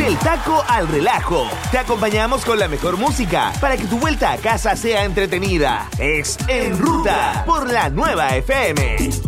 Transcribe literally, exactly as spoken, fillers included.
Del taco al relajo. Te acompañamos con la mejor música para que tu vuelta a casa sea entretenida. Es En Ruta por la Nueva F M.